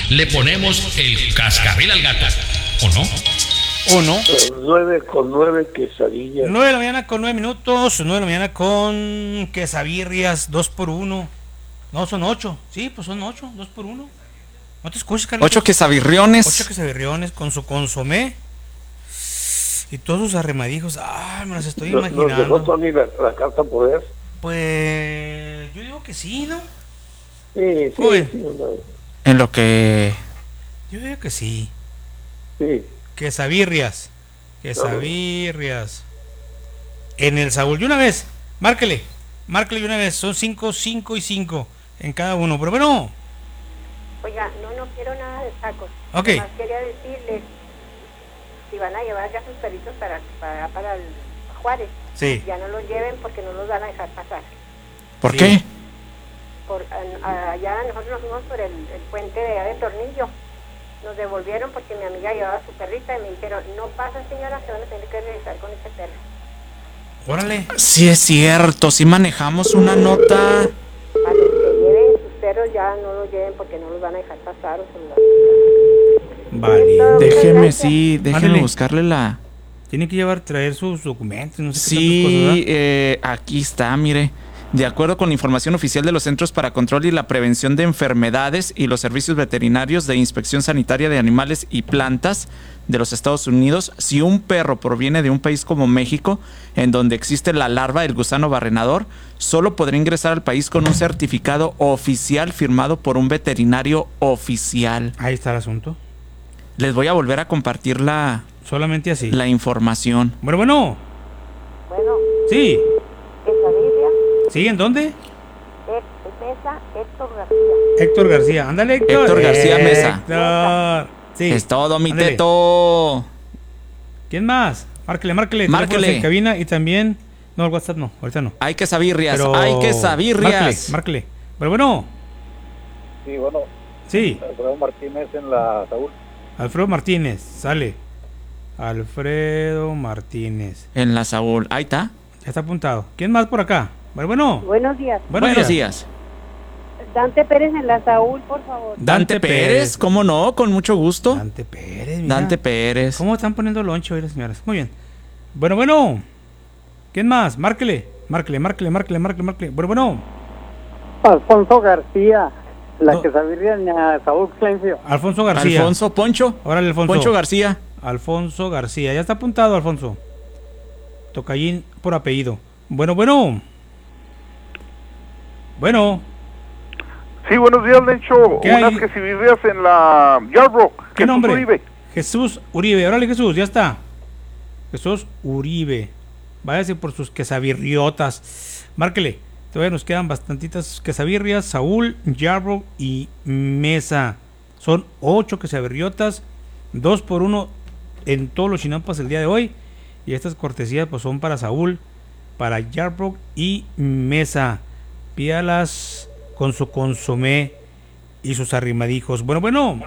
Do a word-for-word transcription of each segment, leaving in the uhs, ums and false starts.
le ponemos el cascabel al gato, ¿o no? ¿O no? nueve con nueve quesadillas. nueve de la mañana con nueve minutos, nueve de la mañana con quesabirrias, dos por uno. No, son ocho. Sí, pues son ocho, dos por uno. ¿No te escuchas, Carlitos? Ocho quesabirriones. Ocho quesabirriones con su consomé y todos sus arremadijos. Ay, me los estoy ¿Nos, imaginando. ¿Nos dejó Tony la, la carta poder? Pues yo digo que sí, ¿no? Sí, sí, Uy. sí. No. En lo que... Yo digo que sí. Sí. Quesabirrias. Quesabirrias. En el Saúl. Y una vez, márquele. Márquele de una vez. Son cinco, cinco y cinco en cada uno. Pero bueno. Oiga, no, no quiero nada de tacos. Ok. Además quería decirles si van a llevar ya sus perritos para, para, para el Juárez. Sí. Ya no los lleven porque no los van a dejar pasar. ¿Por Sí. qué? Por, a- allá nosotros nos fuimos por el, el puente de, allá de Tornillo. Nos devolvieron porque mi amiga llevaba a su perrita y me dijeron, no pasa señora, se van a tener que regresar con ese perro. Órale. Sí es cierto, sí manejamos una nota. A los que lleven sus perros ya no los lleven porque no los van a dejar pasar o se los van a quitar. Vale. Déjeme, sí, déjeme Ándale. buscarle la... Tiene que llevar, traer sus documentos, no sé qué Sí, tantas cosas, ¿verdad? eh, aquí está, mire. De acuerdo con la información oficial de los Centros para Control y la Prevención de Enfermedades y los Servicios Veterinarios de Inspección Sanitaria de Animales y Plantas de los Estados Unidos, si un perro proviene de un país como México, en donde existe la larva del gusano barrenador, solo podrá ingresar al país con un certificado oficial firmado por un veterinario oficial. Ahí está el asunto. Les voy a volver a compartir la, Solamente así. la información. Bueno, bueno. Bueno, Sí. quesadilla, ¿Sí? ¿En dónde? He- Mesa, Héctor García. Héctor García. Ándale, Héctor. Héctor García Mesa. Héctor. Sí. Es todo, mi Ándale. teto. ¿Quién más? Márquele, márquele. Márquele. Teléfonos en cabina y también... No, el WhatsApp no. Ahorita no. Hay que sabirrias, Pero... hay que sabirrias. Márquele, márquele. Pero bueno. Sí, bueno. Sí. Alfredo Martínez en la Saúl. Alfredo Martínez. Sale. Alfredo Martínez. En la Saúl. Ahí está. Ya está apuntado. ¿Quién más por acá? Bueno, bueno. Buenos días. Buenos, Buenos días. días. Dante Pérez en la Saúl, por favor. Dante, Dante Pérez, Pérez. ¿cómo no? Con mucho gusto. Dante Pérez, mira. Dante Pérez. ¿Cómo están poniendo lonche hoy las señoras? Muy bien. Bueno, bueno. ¿Quién más? Márquele. Márquele, márquele, márquele, márquele, márquele. Bueno, bueno. Alfonso García, la No. que sabía en la Saúl Clencio. Alfonso García. Alfonso Poncho. Órale, Alfonso. Poncho García. Alfonso García. Ya está apuntado, Alfonso. Tocallín por apellido. Bueno, bueno. Bueno. Sí, buenos días, Lencho. ¿Qué Unas hay? quesadillas en la Yarbrough. ¿Qué Jesús nombre? Uribe. Jesús Uribe. Órale, Jesús, ya está. Jesús Uribe. Váyase por sus quesabirriotas. Márquele. Todavía nos quedan bastantitas quesabirrias. Saúl, Yarbrough y Mesa. Son ocho quesabirriotas. Dos por uno en todos los chinampas el día de hoy. Y estas cortesías pues son para Saúl, para Yarbrough y Mesa. Pídalas con su consomé y sus arrimadijos. Bueno, bueno.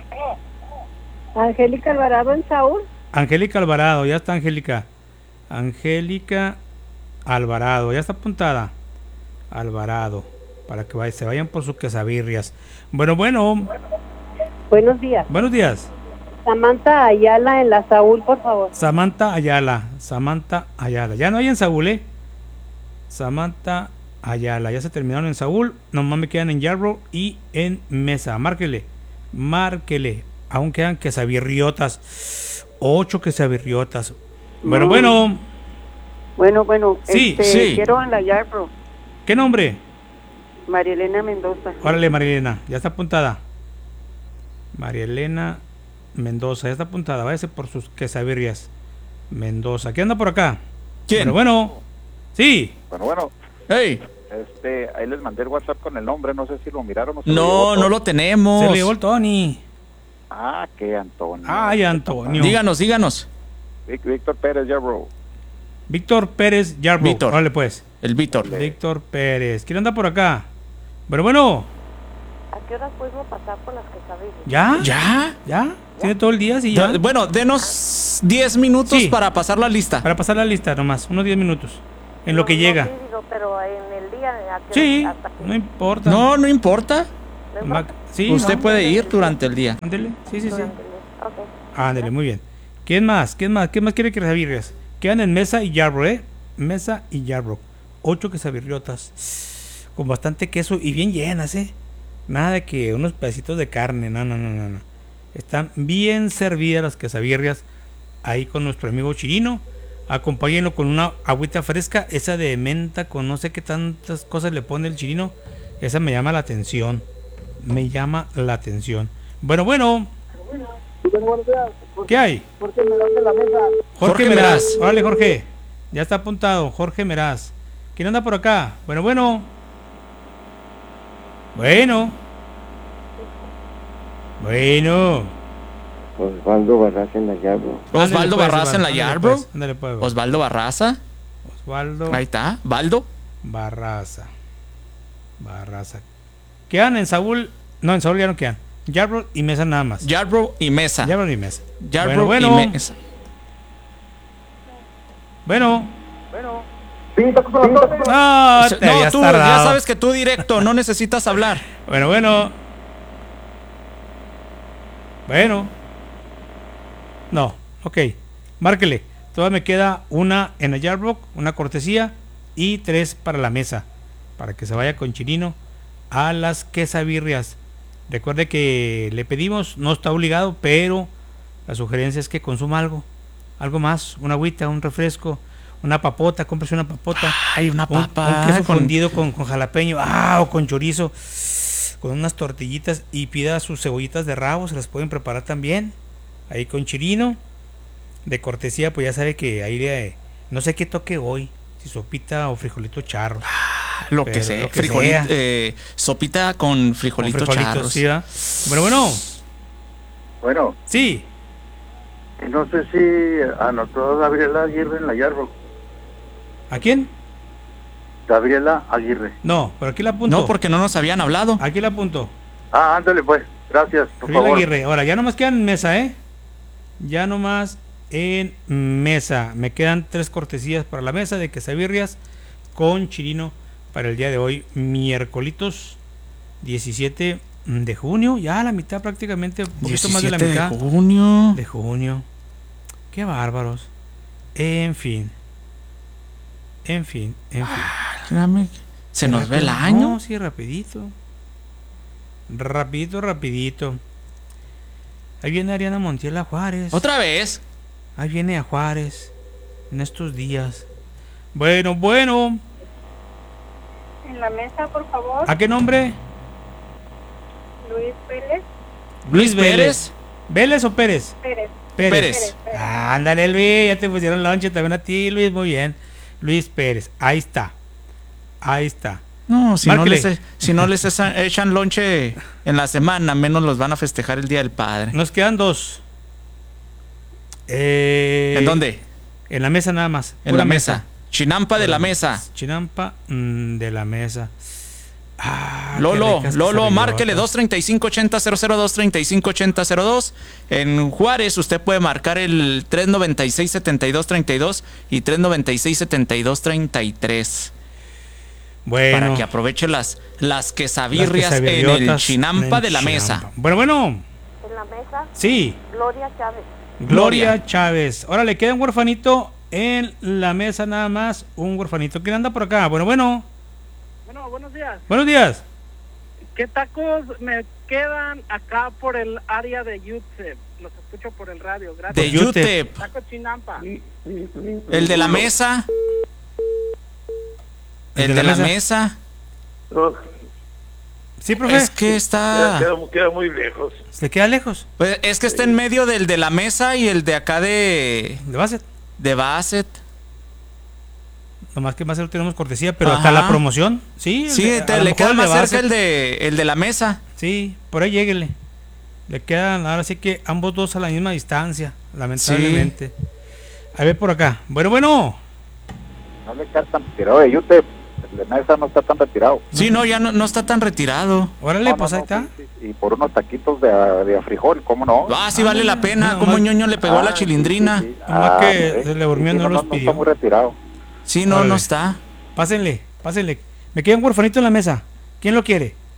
Angélica Alvarado en Saúl. Angélica Alvarado, ya está Angélica. Angélica Alvarado, ya está apuntada. Alvarado, para que vaya- se vayan por sus quesabirrias. Bueno, bueno, Buenos días. buenos días. Samantha Ayala en la Saúl, por favor. Samantha Ayala, Samantha Ayala. Ya no hay en Saúl, ¿eh? Samantha Ayala, ya se terminaron en Saúl. Nomás me quedan en Yarbrough y en Mesa. Márquele, márquele. Aún quedan quesabirriotas. Ocho quesabirriotas. Bueno, Mm. bueno. Bueno, bueno, Sí, este, sí. quiero en la Yarbrough. ¿Qué nombre? María Elena Mendoza. Órale, María Elena, ya está apuntada. María Elena Mendoza, ya está apuntada. Váyase por sus quesabirrias. Mendoza, ¿qué anda por acá? ¿Quién? Pero bueno, sí. Bueno, bueno. Hey. Este, ahí les mandé el WhatsApp con el nombre. No sé si lo miraron o se lo No, llevó no todo. lo tenemos. Se le llevó el Tony. Ah, qué Antonio. Ay, Antonio. Díganos, díganos. Vic- Víctor Pérez Yarbrough. Víctor Pérez Yarbrough. Víctor. Órale, pues. El Víctor. Víctor Pérez. ¿Quién anda por acá? Pero bueno, ¿A qué horas puedo pasar por las quesadillas? ¿ya? ¿Ya? ¿Ya? ¿Tiene todo el día? Sí, ya. Da- Bueno, denos diez minutos Sí. para pasar la lista. Para pasar la lista nomás, unos diez minutos. En lo que No, llega. no, sí, digo, pero en el día. ¿a qué Sí, hora- hasta que- no importa. No, no importa. Va- Sí, Usted ¿no? puede ir durante el día. Ándele, sí, sí, sí. Durante el mes. Ok. Ándele, muy bien. ¿Quién más? ¿Quién más? ¿Quién más quiere quesabirrias? Quedan en Mesa y Yarbrough, ¿eh? Mesa y Yarbrough. Ocho quesabirriotas. Con bastante queso y bien llenas, ¿eh? Nada de que unos pedacitos de carne. No, no, no, no, no. Están bien servidas las quesabirrias ahí con nuestro amigo Chirino. Acompáñenlo con una agüita fresca. Esa de menta con no sé qué tantas cosas le pone el Chirino. Esa me llama la atención. Me llama la atención. Bueno, bueno. ¿Qué hay? Porque me das de la mesa. Jorge, Jorge Meraz. Meraz. Órale, Jorge. Ya está apuntado. Jorge Meraz. ¿Quién anda por acá? Bueno, bueno. Bueno. Bueno. Osvaldo Barraza en la Yarbrough. Osvaldo Ándale, pues, Barraza en la ándale, Yarbrough. pues, ándale, pues, Osvaldo Barraza. Osvaldo Ahí está. Baldo. Barraza. Barraza. Quedan en Saúl. No, en Saúl ya no quedan. Yarbrough y Mesa nada más. Yarbrough y Mesa. Yarbrough y Mesa. Yarbrough bueno, bueno. y Mesa. Bueno. Bueno. Sí, toco con la torre. Ah, te No, habías tú, ya tardado. sabes que tú directo, no necesitas hablar. Bueno, bueno. Bueno. No, ok. Márquele. Todavía me queda una en el Yarbrough, una cortesía y tres para la mesa. Para que se vaya con Chirino a las quesabirrias. Recuerde que le pedimos, no está obligado, pero la sugerencia es que consuma algo. Algo más, una agüita, un refresco, una papota, cómprese una papota. Ay, una Un, papa. un queso con- fundido con, con jalapeño, ah, o con chorizo, con unas tortillitas y pida sus cebollitas de rabo, se las pueden preparar también, ahí con Chirino, de cortesía, pues ya sabe que ahí le, no sé qué toque hoy, si sopita o frijolito charro, Lo que pero sea. lo que Frijoli- sea. eh, sopita con con frijolitos frijolitos, charros. sí, ¿verdad? Bueno, bueno, Bueno, sí, no sé si anotó Gabriela Aguirre en la Yarbrough. ¿a quién? Gabriela Aguirre. No, pero aquí la apunto, No, porque no nos habían hablado. aquí la apunto, Ah, ándale pues. Gracias, por Gabriela favor. Aguirre. Ahora, ya nomás quedan en mesa, ¿eh? Ya nomás en mesa. Me quedan tres cortesías para la mesa de quesabirrias con Chirino para el día de hoy, miércoles diecisiete de junio. Ya a la mitad prácticamente, un poquito más de la diecisiete mitad de junio. de junio. Qué bárbaros. En fin. En fin, en fin. Espérame, Se nos ve el Rápido. año. No, sí, rapidito. Rapidito, rapidito. Ahí viene Ariana Montiel a Juárez. Otra vez. Ahí viene a Juárez. En estos días. Bueno, bueno. En la mesa, por favor, ¿A qué nombre? Luis Pérez. Luis Vélez. Vélez. ¿Vélez o Pérez? Pérez. Pérez. Pérez. Pérez. Ah, ándale, Luis. Ya te pusieron lonche también a ti, Luis. Muy bien. Luis Pérez. Ahí está. Ahí está. No, si no Márquele. les, si no les esa- echan lonche en la semana, menos los van a festejar el Día del Padre. Nos quedan dos. Eh, ¿En dónde? En la mesa nada más. En Pura la mesa. Chinampa de la mesa. Chinampa mm, de la mesa. Ah, qué Lolo, ricas Lolo, quesadillotas. márquele dos treinta y cinco ochenta cero cero dos treinta y cinco ochenta cero dos. En Juárez usted puede marcar el tres noventa y seis setenta y dos treinta y dos y tres noventa y seis setenta y dos treinta y tres. Bueno, Para que aproveche las, las las quesabirrias en el quesabirriotas Chinampa en de la Chinampa. mesa. Bueno, bueno. En la mesa, Sí. Gloria Chávez. Gloria, Gloria. Chávez. Ahora le queda un huerfanito en la mesa nada más. Un huerfanito. ¿Quién anda por acá? Bueno, bueno. Bueno, buenos días. Buenos días. ¿Qué tacos me quedan acá por el área de U T E P? Los escucho por el radio, De gracias. Yute. Yutep. Taco Chinampa. El de la mesa. El de la mesa. Sí, profe. Es que está. Queda, queda muy lejos. ¿Se le queda lejos? Pues es que está en medio del de la mesa y el de acá de. De base. de Bassett. Nomás que más lo tenemos cortesía, pero Ajá. hasta la promoción. Sí, el Sí, de- te- a lo le mejor queda el de más cerca Bassett. el de, el de la mesa. Sí, por ahí lléguele. Le quedan, ahora sí que ambos dos a la misma distancia, lamentablemente. A ver por acá. Bueno, bueno. No le queda tan retirado de Yute. El de Mesa no está tan retirado. Sí, no, ya no, no está tan retirado. Órale, No, pues no, ahí no, está. sí, sí, y por unos taquitos de, de frijol, ¿cómo no? Ah, sí vale la pena. no, Como más- ñoño le pegó a la Ah, chilindrina. sí, sí, sí. Nomás que eh, se le durmió, sí, no sí, los no pidió. está muy retirado. Sí, no, Órale. no está. Pásenle, pásenle. Me queda un huerfanito en la mesa. ¿Quién lo quiere?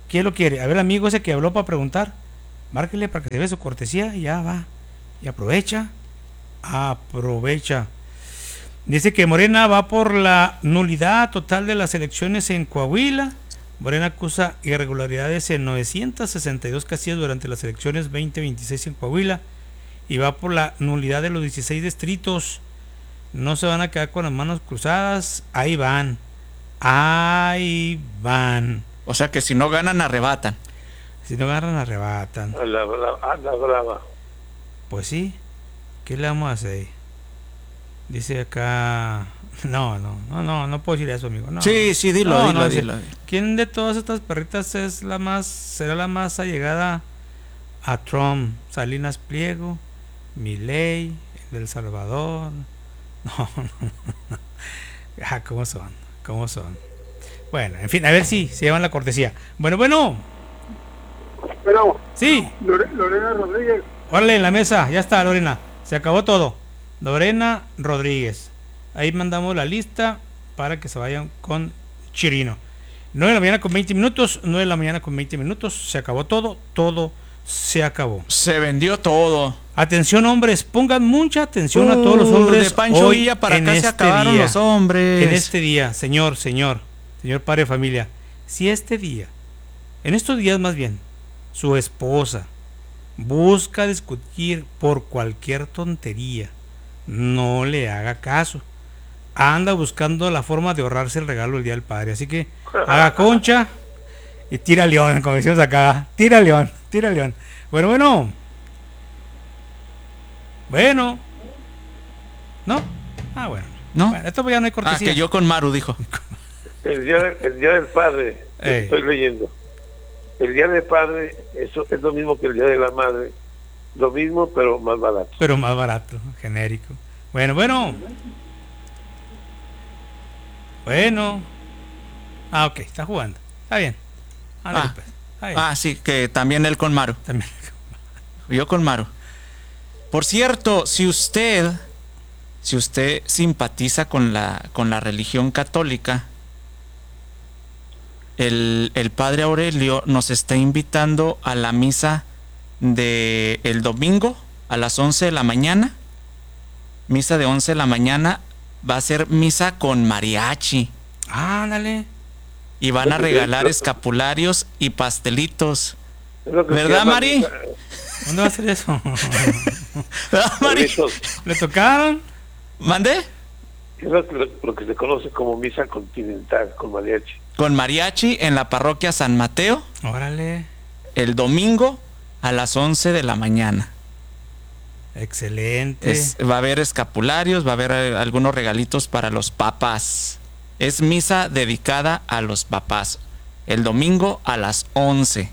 ¿Quién lo quiere? A ver, el amigo ese que habló para preguntar, márquele para que se vea su cortesía y ya va. Y aprovecha. Aprovecha. Dice que Morena va por la nulidad total de las elecciones en Coahuila. Morena acusa irregularidades en novecientas sesenta y dos casillas durante las elecciones veinte veintiséis en Coahuila. Y va por la nulidad de los dieciséis distritos. No se van a quedar con las manos cruzadas. Ahí van. Ahí van. O sea que si no ganan, arrebatan. Si no ganan, arrebatan. A la, a la brava. Pues sí. ¿Qué le vamos a hacer? Dice acá. No, no, no, no, no puedo decir eso, amigo. No. Sí, sí, dilo, No, dilo, no, dilo. dice, ¿quién de todas estas perritas es la más, será la más allegada a Trump? Salinas Pliego, Milei, el del Salvador. No, no, no. Ah, ¿cómo son? ¿Cómo son? Bueno, en fin, a ver si se llevan la cortesía. Bueno, bueno. Pero, Sí. Lore- Lorena Rodríguez, Órale, en la mesa, ya está, Lorena. Se acabó todo. Lorena Rodríguez. Ahí mandamos la lista para que se vayan con Chirino. nueve de la mañana con veinte minutos. nueve de la mañana con veinte minutos. Se acabó todo. Todo se acabó. Se vendió todo. Atención, hombres. Pongan mucha atención a todos los Uh, hombres. de Pancho hoy Villa para en acá se este acabaron día. los hombres. En este día, señor, señor, señor padre de familia. Si este día, en estos días más bien, su esposa busca discutir por cualquier tontería, no le haga caso. Anda buscando la forma de ahorrarse el regalo el día del padre. Así que haga concha y tira león, como decimos acá. Tira león, tira león. Bueno, bueno. Bueno. ¿No? Ah, bueno. ¿No? Bueno, esto ya no hay Ah, cortesía. que yo con Maru, dijo. El día, del- el día del padre, Ey. estoy leyendo. El día del padre, eso es lo mismo que el día de la madre. Lo mismo, pero más barato. Pero más barato, genérico. Bueno, bueno. Bueno. Ah, ok, está jugando. Está bien. Ándale, Ah. pues. Está bien. Ah, sí, que también él con Maru. También. Yo con Maru. Por cierto, si usted, si usted simpatiza con la, con la religión católica, el, el padre Aurelio nos está invitando a la misa de el domingo a las once de la mañana. Misa de once de la mañana. Va a ser misa con mariachi. Ándale. Y van a regalar escapularios y pastelitos. Es lo que se ¿Verdad, llama Mari? misa- ¿Dónde va a ser eso? ¿Verdad, Mari? Eso ¿Le tocaron? ¿Mandé? es lo que, lo que se conoce como misa continental con mariachi. Con mariachi en la parroquia San Mateo Órale. el domingo a las once de la mañana. Excelente. Es- va a haber escapularios, va a haber eh, algunos regalitos para los papás. Es misa dedicada a los papás. El domingo a las once.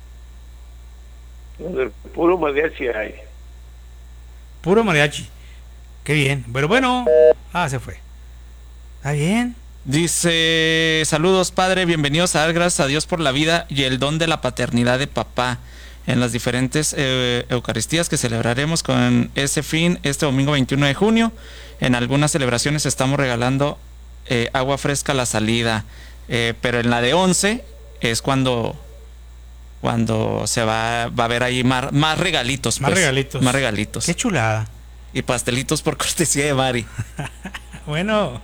Donde puro mariachi hay. Puro mariachi. Qué bien. Pero bueno. Ah, se fue. Está bien. Dice, saludos padre, bienvenidos a dar gracias a Dios por la vida y el don de la paternidad de papá en las diferentes eh, Eucaristías que celebraremos con ese fin este domingo veintiuno de junio. En algunas celebraciones estamos regalando eh, agua fresca a la salida, eh, pero en la de once es cuando cuando se va, va a ver ahí más, más regalitos. Más pues, regalitos. Más regalitos. Qué chulada. Y pastelitos por cortesía de Mari. Bueno.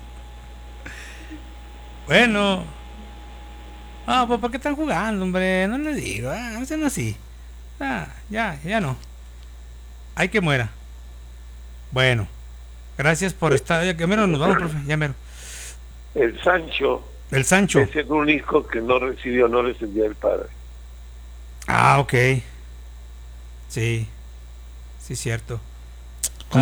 Bueno. Ah, pues ¿para qué están jugando, hombre? No les digo, ah, no sean así. Ah, ya, ya no. Hay que muera. Bueno. Gracias por estar. Ya mero nos vamos, profe. Ya mero. El Sancho El Sancho. es el único que no recibió honores el día del padre. Ah, ok. Sí. Sí, cierto.